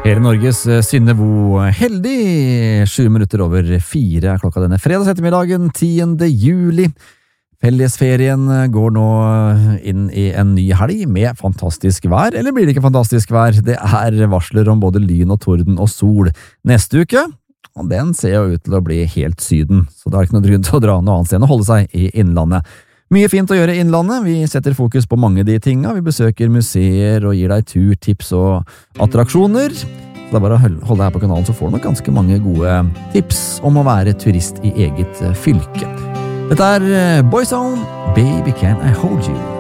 Hele Norges Synnevo heldig 7 minutter over 4 er klokka denne fredags ettermiddagen 10. juli. Fellesferien går nå inn i en ny helg med fantastisk vær, eller blir det ikke fantastisk vær? Det er varsler om både lyn og torden og sol neste uke, og den ser jo ut til å bli helt syden, så det er ikke noe grunn til å dra noe annet sted enn å holde seg i innlandet. Mye fint å gjøre i innlandet, vi setter fokus på mange av de tinga, vi besøker museer og gir deg turtips og attraksjoner. Det er bare å holde her på kanalen så får du nok ganske mange gode tips om å være turist i eget fylke. Dette er Boyzone, Baby Can I Hold You?